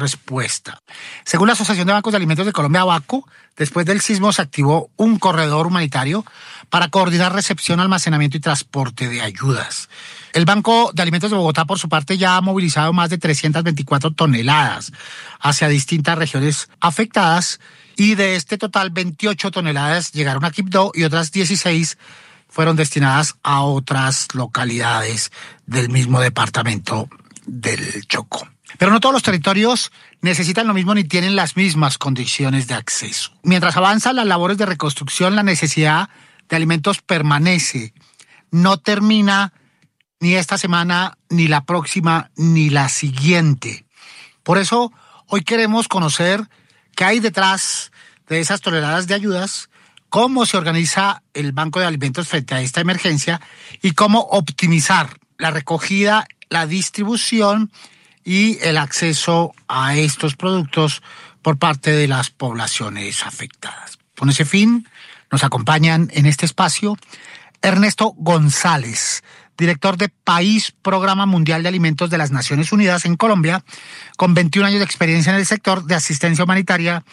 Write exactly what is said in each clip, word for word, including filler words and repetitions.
respuesta. Según la Asociación de Bancos de Alimentos de Colombia, Baco, después del sismo se activó un corredor humanitario para coordinar recepción, almacenamiento y transporte de ayudas. El Banco de Alimentos de Bogotá, por su parte, ya ha movilizado más de trescientas veinticuatro toneladas hacia distintas regiones afectadas y de este total veintiocho toneladas llegaron a Quibdó y otras dieciséis fueron destinadas a otras localidades del mismo departamento del Chocó. Pero no todos los territorios necesitan lo mismo ni tienen las mismas condiciones de acceso. Mientras avanzan las labores de reconstrucción, la necesidad de alimentos permanece. No termina ni esta semana, ni la próxima, ni la siguiente. Por eso, hoy queremos conocer qué hay detrás de esas toneladas de ayudas, cómo se organiza el Banco de Alimentos frente a esta emergencia y cómo optimizar la recogida, la distribución y el acceso a estos productos por parte de las poblaciones afectadas. Con ese fin, nos acompañan en este espacio Ernesto González, director de País Programa Mundial de Alimentos de las Naciones Unidas en Colombia, con veintiún años de experiencia en el sector de asistencia humanitaria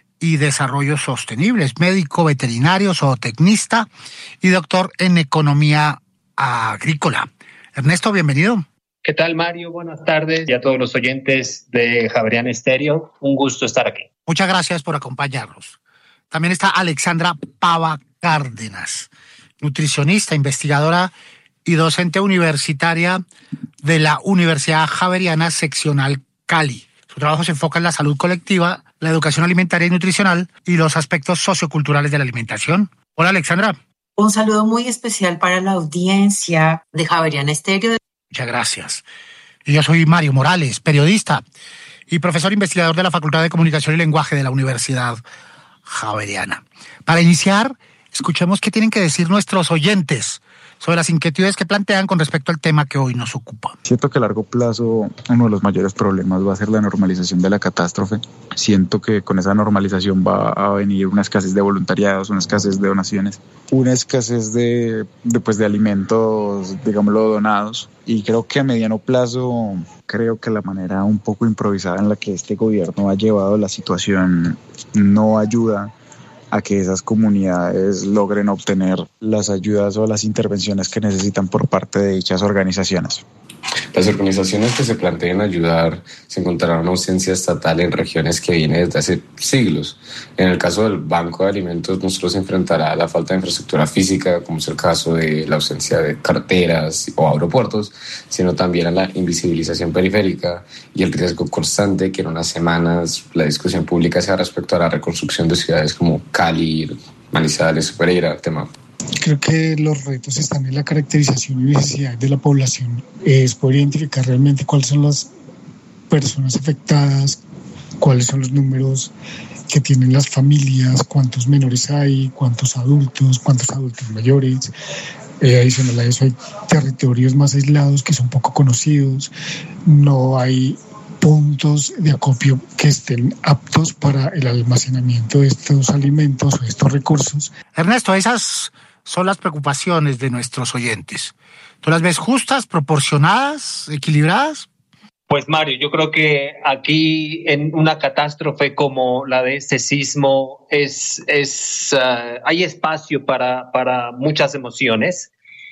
y desarrollo sostenible. Es médico veterinario, zootecnista y doctor en economía agrícola. Ernesto, bienvenido. ¿Qué tal, Mario? Buenas tardes y a todos los oyentes de Javeriana Estéreo. Un gusto estar aquí. Muchas gracias por acompañarnos. También está Alexandra Pava Cárdenas, nutricionista, investigadora y docente universitaria de la Universidad Javeriana Seccional Cali. Su trabajo se enfoca en la salud colectiva, la educación alimentaria y nutricional y los aspectos socioculturales de la alimentación. Hola, Alexandra. Un saludo muy especial para la audiencia de Javeriana Estéreo. Muchas gracias. Y yo soy Mario Morales, periodista y profesor investigador de la Facultad de Comunicación y Lenguaje de la Universidad Javeriana. Para iniciar, escuchemos qué tienen que decir nuestros oyentes sobre las inquietudes que plantean con respecto al tema que hoy nos ocupa. Siento que a largo plazo uno de los mayores problemas va a ser la normalización de la catástrofe. Siento que con esa normalización va a venir una escasez de voluntariados, una escasez de donaciones, una escasez de, de, pues de alimentos, digámoslo, donados. Y creo que a mediano plazo, creo que la manera un poco improvisada en la que este gobierno ha llevado la situación no ayuda a que esas comunidades logren obtener las ayudas o las intervenciones que necesitan por parte de dichas organizaciones. Las organizaciones que se planteen ayudar se encontrarán una ausencia estatal en regiones que viene desde hace siglos. En el caso del Banco de Alimentos, no solo se enfrentará a la falta de infraestructura física, como es el caso de la ausencia de carreteras o aeropuertos, sino también a la invisibilización periférica y el riesgo constante que en unas semanas la discusión pública sea respecto a la reconstrucción de ciudades como Cali, Manizales, Pereira, tema. Creo que los retos están en la caracterización y necesidad de la población. Es poder identificar realmente cuáles son las personas afectadas, cuáles son los números que tienen las familias, cuántos menores hay, cuántos adultos, cuántos adultos mayores. Eh, adicional a eso hay territorios más aislados que son poco conocidos. No hay puntos de acopio que estén aptos para el almacenamiento de estos alimentos o estos recursos. Ernesto, esas son las preocupaciones de nuestros oyentes. ¿Tú las ves justas, proporcionadas, equilibradas? Pues Mario, yo creo que aquí en una catástrofe como la de este sismo es, es uh, hay espacio para, para muchas emociones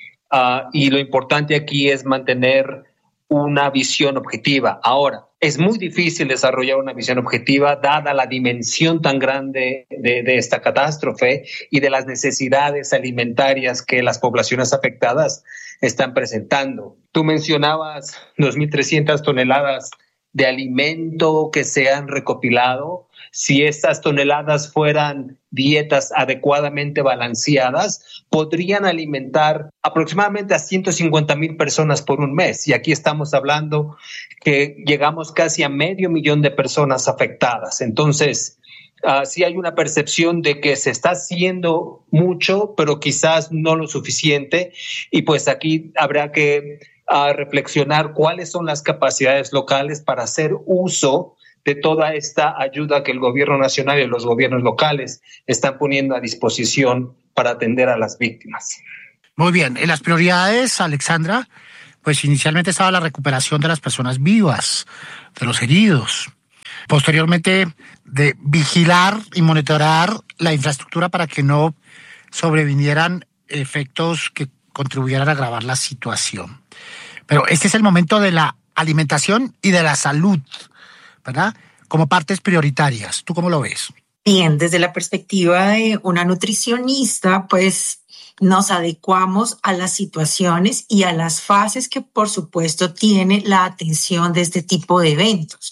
uh, y lo importante aquí es mantener una visión objetiva. Ahora, es muy difícil desarrollar una visión objetiva dada la dimensión tan grande de, de esta catástrofe y de las necesidades alimentarias que las poblaciones afectadas están presentando. Tú mencionabas dos mil trescientas toneladas de alimento que se han recopilado. Si estas toneladas fueran dietas adecuadamente balanceadas, podrían alimentar aproximadamente a ciento cincuenta mil personas por un mes. Y aquí estamos hablando que llegamos casi a medio millón de personas afectadas. Entonces, uh, sí hay una percepción de que se está haciendo mucho, pero quizás no lo suficiente. Y pues aquí habrá que uh, reflexionar cuáles son las capacidades locales para hacer uso de toda esta ayuda que el gobierno nacional y los gobiernos locales están poniendo a disposición para atender a las víctimas. Muy bien. En las prioridades, Alexandra, pues inicialmente estaba la recuperación de las personas vivas, de los heridos. posteriormente de vigilar y monitorar la infraestructura para que no sobrevinieran efectos que contribuyeran a agravar la situación. Pero este es el momento de la alimentación y de la salud, ¿verdad? Como partes prioritarias. ¿Tú cómo lo ves? Bien, desde la perspectiva de una nutricionista, pues nos adecuamos a las situaciones y a las fases que, por supuesto, tiene la atención de este tipo de eventos.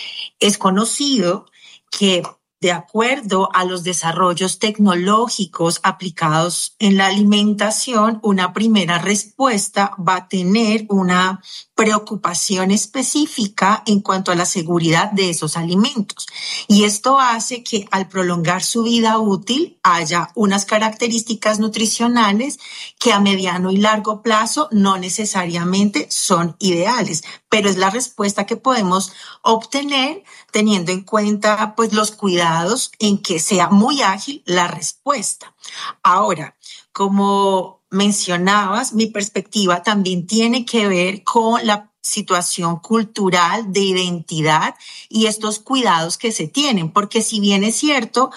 Es conocido que, de acuerdo a los desarrollos tecnológicos aplicados en la alimentación, una primera respuesta va a tener una preocupación específica en cuanto a la seguridad de esos alimentos. Y esto hace que al prolongar su vida útil haya unas características nutricionales que a mediano y largo plazo no necesariamente son ideales, pero es la respuesta que podemos obtener teniendo en cuenta pues los cuidados en que sea muy ágil la respuesta. Ahora, como mencionabas, mi perspectiva también tiene que ver con la situación cultural de identidad y estos cuidados que se tienen, porque si bien es cierto,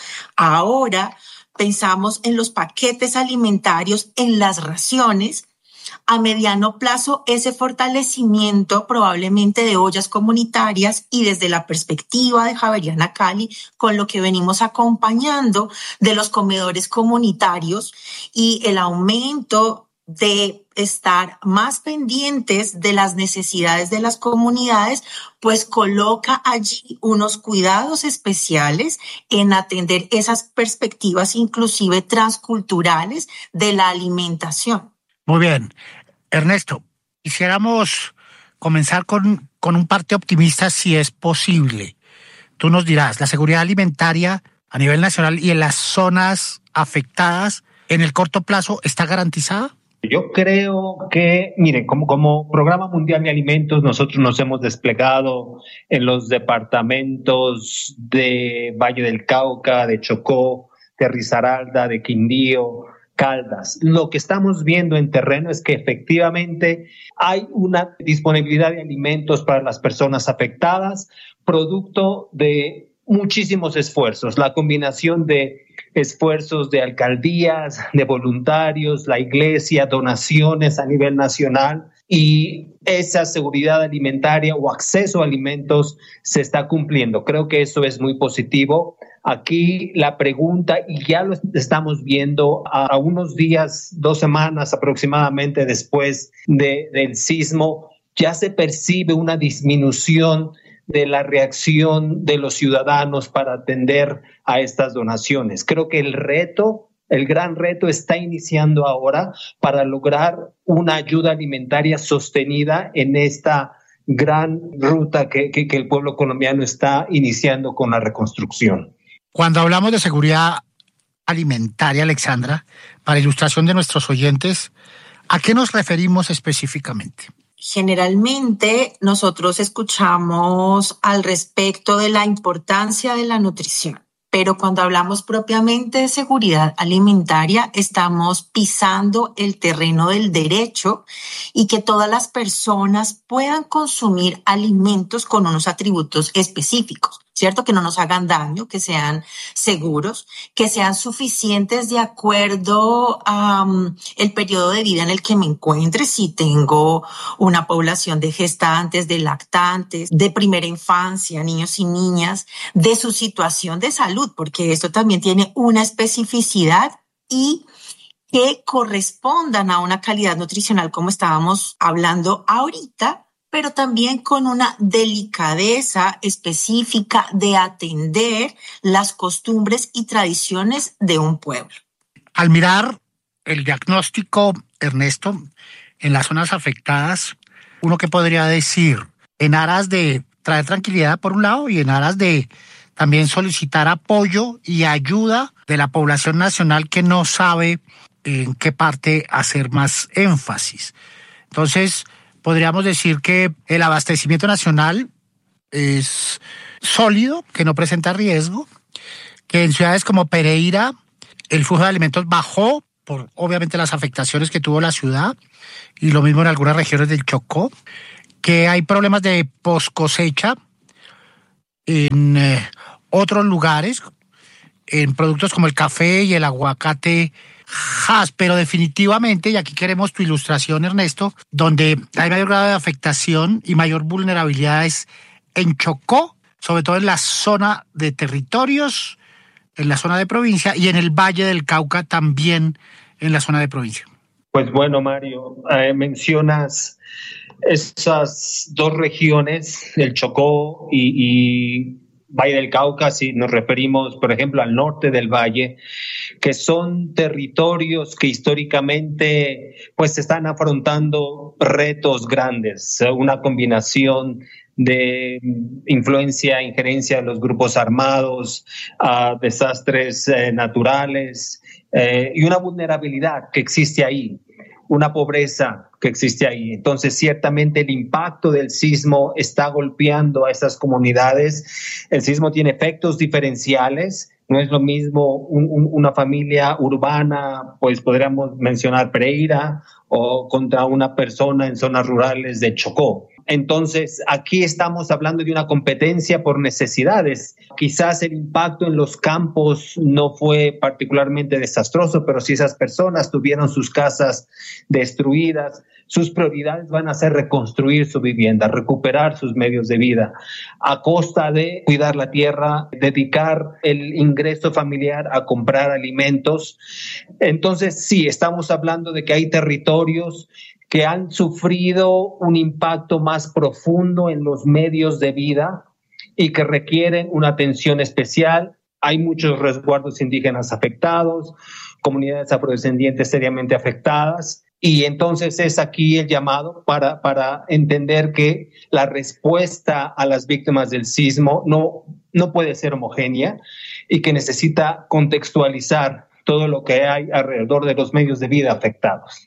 ahora pensamos en los paquetes alimentarios, en las raciones, a mediano plazo ese fortalecimiento probablemente de ollas comunitarias y desde la perspectiva de Javeriana Cali, con lo que venimos acompañando de los comedores comunitarios y el aumento de estar más pendientes de las necesidades de las comunidades, pues coloca allí unos cuidados especiales en atender esas perspectivas inclusive transculturales de la alimentación. Muy bien. Ernesto, quisiéramos comenzar con, con un parte optimista si es posible. Tú nos dirás, ¿la seguridad alimentaria a nivel nacional y en las zonas afectadas en el corto plazo está garantizada? Yo creo que, miren, como, como Programa Mundial de Alimentos, nosotros nos hemos desplegado en los departamentos de Valle del Cauca, de Chocó, de Risaralda, de Quindío, Caldas. Lo que estamos viendo en terreno es que efectivamente hay una disponibilidad de alimentos para las personas afectadas, producto de muchísimos esfuerzos, la combinación de esfuerzos de alcaldías, de voluntarios, la iglesia, donaciones a nivel nacional, y esa seguridad alimentaria o acceso a alimentos se está cumpliendo. Creo que eso es muy positivo. Aquí la pregunta, y ya lo estamos viendo a unos días, dos semanas aproximadamente después de, del sismo, ya se percibe una disminución de la reacción de los ciudadanos para atender a estas donaciones. Creo que el reto, el gran reto está iniciando ahora para lograr una ayuda alimentaria sostenida en esta gran ruta que, que, que el pueblo colombiano está iniciando con la reconstrucción. Cuando hablamos de seguridad alimentaria, Alexandra, para ilustración de nuestros oyentes, ¿a qué nos referimos específicamente? Generalmente nosotros escuchamos al respecto de la importancia de la nutrición, pero cuando hablamos propiamente de seguridad alimentaria, estamos pisando el terreno del derecho y que todas las personas puedan consumir alimentos con unos atributos específicos, ¿cierto? Que no nos hagan daño, que sean seguros, que sean suficientes de acuerdo a um, el periodo de vida en el que me encuentre, si tengo una población de gestantes, de lactantes, de primera infancia, niños y niñas, de su situación de salud, porque esto también tiene una especificidad y que correspondan a una calidad nutricional como estábamos hablando ahorita, pero también con una delicadeza específica de atender las costumbres y tradiciones de un pueblo. Al mirar el diagnóstico, Ernesto, en las zonas afectadas, uno que podría decir, en aras de traer tranquilidad por un lado y en aras de también solicitar apoyo y ayuda de la población nacional que no sabe en qué parte hacer más énfasis. Entonces, podríamos decir que el abastecimiento nacional es sólido, que no presenta riesgo, que en ciudades como Pereira el flujo de alimentos bajó por obviamente las afectaciones que tuvo la ciudad y lo mismo en algunas regiones del Chocó, que hay problemas de post cosecha en eh, otros lugares, en productos como el café y el aguacate Hass, pero definitivamente, y aquí queremos tu ilustración, Ernesto, donde hay mayor grado de afectación y mayor vulnerabilidad es en Chocó, sobre todo en la zona de territorios, en la zona de provincia, y en el Valle del Cauca también en la zona de provincia. Pues bueno, Mario, eh, mencionas esas dos regiones, el Chocó y, y Valle del Cauca, si nos referimos, por ejemplo, al norte del valle, que son territorios que históricamente pues están afrontando retos grandes, una combinación de influencia, injerencia de los grupos armados, uh, desastres eh, naturales eh, y una vulnerabilidad que existe ahí, una pobreza que existe ahí. Entonces, ciertamente el impacto del sismo está golpeando a esas comunidades. El sismo tiene efectos diferenciales. No es lo mismo un, un, una familia urbana, pues podríamos mencionar Pereira, o contra una persona en zonas rurales de Chocó. Entonces, aquí estamos hablando de una competencia por necesidades. Quizás el impacto en los campos no fue particularmente desastroso, pero si esas personas tuvieron sus casas destruidas, sus prioridades van a ser reconstruir su vivienda, recuperar sus medios de vida, a costa de cuidar la tierra, dedicar el ingreso familiar a comprar alimentos. Entonces, sí, estamos hablando de que hay territorios que han sufrido un impacto más profundo en los medios de vida y que requieren una atención especial. Hay muchos resguardos indígenas afectados, comunidades afrodescendientes seriamente afectadas, y entonces es aquí el llamado para, para entender que la respuesta a las víctimas del sismo no, no puede ser homogénea y que necesita contextualizar todo lo que hay alrededor de los medios de vida afectados.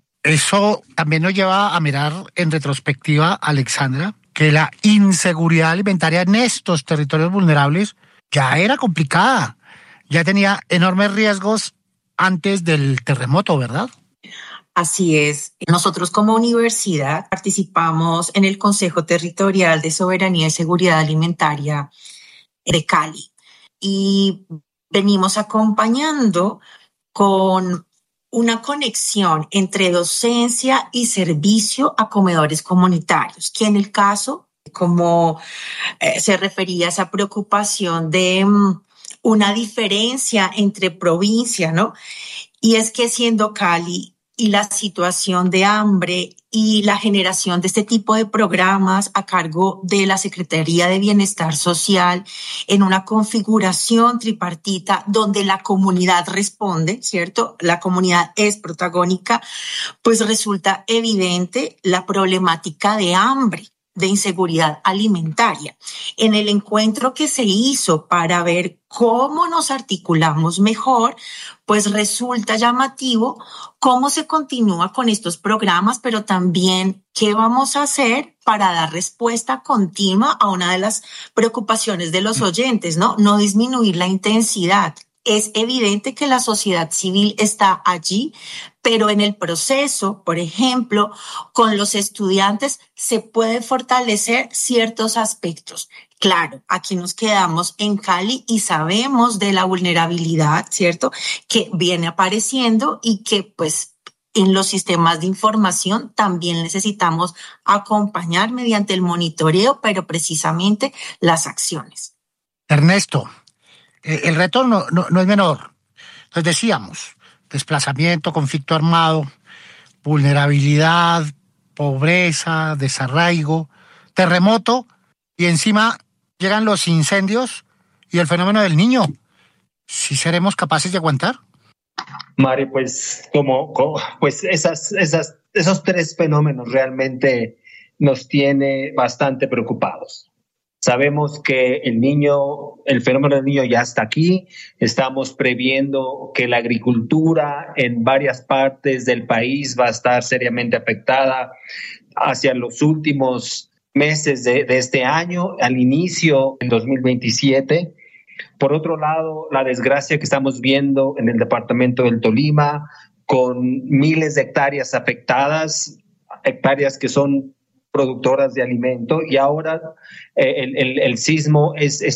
Eso también nos lleva a mirar en retrospectiva, Alexandra, que la inseguridad alimentaria en estos territorios vulnerables ya era complicada, ya tenía enormes riesgos antes del terremoto, ¿verdad? Así es. Nosotros como universidad participamos en el Consejo Territorial de Soberanía y Seguridad Alimentaria de Cali y venimos acompañando con una conexión entre docencia y servicio a comedores comunitarios, que en el caso, como eh, se refería a esa preocupación de um, una diferencia entre provincia, ¿no? Y es que siendo Cali y la situación de hambre y la generación de este tipo de programas a cargo de la Secretaría de Bienestar Social en una configuración tripartita donde la comunidad responde, ¿cierto? La comunidad es protagónica, pues resulta evidente la problemática de hambre, de inseguridad alimentaria. En el encuentro que se hizo para ver cómo nos articulamos mejor, pues resulta llamativo cómo se continúa con estos programas, pero también qué vamos a hacer para dar respuesta continua a una de las preocupaciones de los oyentes, ¿no? No disminuir la intensidad. Es evidente que la sociedad civil está allí, pero en el proceso, por ejemplo, con los estudiantes se puede fortalecer ciertos aspectos. Claro, aquí nos quedamos en Cali y sabemos de la vulnerabilidad, ¿cierto?, que viene apareciendo y que pues en los sistemas de información también necesitamos acompañar mediante el monitoreo, pero precisamente las acciones. Ernesto, el reto no, no, no es menor. Entonces decíamos, desplazamiento, conflicto armado, vulnerabilidad, pobreza, desarraigo, terremoto, y encima llegan los incendios y el fenómeno del niño. ¿Sí seremos capaces de aguantar? Mari, pues como, como pues esas, esas, esos tres fenómenos realmente nos tiene bastante preocupados. Sabemos que el niño, el fenómeno del niño ya está aquí. Estamos previendo que la agricultura en varias partes del país va a estar seriamente afectada hacia los últimos meses de, de este año, al inicio del dos mil veintisiete. Por otro lado, la desgracia que estamos viendo en el departamento del Tolima, con miles de hectáreas afectadas, hectáreas que son productoras de alimento y ahora eh, el, el, el sismo es, es